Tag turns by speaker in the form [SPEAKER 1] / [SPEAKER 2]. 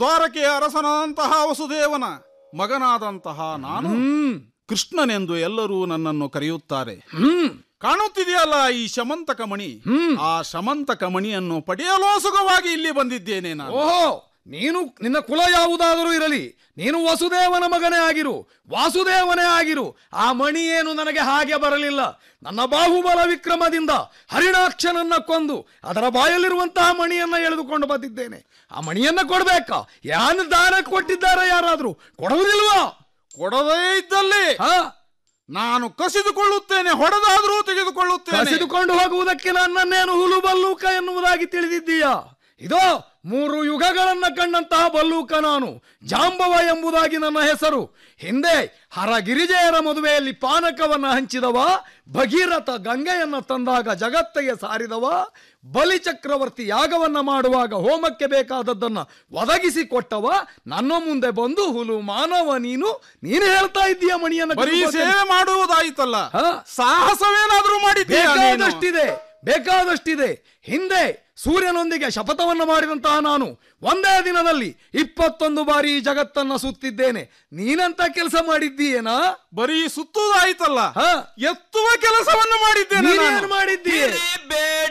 [SPEAKER 1] ದ್ವಾರಕೆಯ ಅರಸನಾದಂತಹ ವಸುದೇವನ ಮಗನಾದಂತಹ ನಾನು ಕೃಷ್ಣನೆಂದು ಎಲ್ಲರೂ ನನ್ನನ್ನು ಕರೆಯುತ್ತಾರೆ. ಕಾಣುತ್ತಿದೆಯಲ್ಲ ಈ ಶಮಂತಕ ಮಣಿ, ಆ ಶಮಂತಕ ಮಣಿಯನ್ನು ಪಡೆಯಲೋಸುಗವಾಗಿ ಇಲ್ಲಿ ಬಂದಿದ್ದೇನೆ ನಾನು.
[SPEAKER 2] ಓಹೋ, ನೀನು ನಿನ್ನ ಕುಲ ಯಾವುದಾದರೂ ಇರಲಿ, ನೀನು ವಸುದೇವನ ಮಗನೇ ಆಗಿರು, ವಾಸುದೇವನೇ ಆಗಿರು. ಆ ಮಣಿ ಏನು ನನಗೆ ಹಾಗೆ ಬರಲಿಲ್ಲ. ನನ್ನ ಬಾಹುಬಲ ವಿಕ್ರಮದಿಂದ ಹರಿಣಾಕ್ಷನನ್ನ ಕೊಂದು ಅದರ ಬಾಯಲ್ಲಿರುವಂತಹ ಮಣಿಯನ್ನ ಎಳೆದುಕೊಂಡು ಬಂದಿದ್ದೇನೆ. ಆ ಮಣಿಯನ್ನ ಕೊಡ್ಬೇಕಾ? ಯಾನು ದಾನ ಕೊಟ್ಟಿದ್ದಾರೆ ಯಾರಾದ್ರೂ? ಕೊಡುವುದಿಲ್ವಾ?
[SPEAKER 1] ಕೊಡದೇ ಇದ್ದಲ್ಲಿ ನಾನು ಕಸಿದುಕೊಳ್ಳುತ್ತೇನೆ, ಹೊಡೆದಾದರೂ ತೆಗೆದುಕೊಳ್ಳುತ್ತೇನೆ.
[SPEAKER 2] ಕಸಿದುಕೊಂಡು ಹೋಗುವುದಕ್ಕೆ ನನ್ನನ್ನೇನು ಹುಲು ಬಲ್ಲೂಕ ಎನ್ನುವುದಾಗಿ ತಿಳಿದಿದ್ದೀಯಾ? ಇದೋ 3 ಯುಗಗಳನ್ನ ಕಂಡಂತಹ ಬಲ್ಲೂಕ ನಾನು. ಜಾಂಬವ ಎಂಬುದಾಗಿ ನನ್ನ ಹೆಸರು. ಹಿಂದೆ ಹರಗಿರಿಜೆಯರ ಮದುವೆಯಲ್ಲಿ ಪಾನಕವನ್ನ ಹಂಚಿದವ, ಭಗೀರಥ ಗಂಗೆಯನ್ನ ತಂದಾಗ ಜಗತ್ತಿಗೆ ಸಾರಿದವ, ಬಲಿಚಕ್ರವರ್ತಿ ಯಾಗವನ್ನ ಮಾಡುವಾಗ ಹೋಮಕ್ಕೆ ಬೇಕಾದದ್ದನ್ನ ಒದಗಿಸಿ ಕೊಟ್ಟವ, ನನ್ನ ಮುಂದೆ ಬಂದು ಹುಲು ಮಾನವ ನೀನು ಹೇಳ್ತಾ ಇದ್ದೀಯ ಮಣಿಯನ್ನು
[SPEAKER 1] ಬರೀ ಸೇವೆ ಮಾಡುವುದಾಯಿತಲ್ಲ, ಸಾಹಸವೇನಾದ್ರೂ ಮಾಡಿದ್ದೀಯ?
[SPEAKER 2] ಬೇಕಾದಷ್ಟಿದೆ. ಹಿಂದೆ ಸೂರ್ಯನೊಂದಿಗೆ ಶಪಥವನ್ನು ಮಾಡಿದಂತಹ ನಾನು ಒಂದೇ ದಿನದಲ್ಲಿ 21 ಬಾರಿ ಈ ಜಗತ್ತನ್ನ ಸುತ್ತಿದ್ದೇನೆ. ನೀನಂತ ಕೆಲಸ ಮಾಡಿದ್ದೀಯೇನಾ?
[SPEAKER 1] ಬರೀ ಸುತ್ತುವುದಾಯ್ತಲ್ಲ, ಎತ್ತುವ ಕೆಲಸವನ್ನು ಮಾಡಿದ್ದೇನೆ.
[SPEAKER 2] ಮಾಡಿದ್ದೀಯ?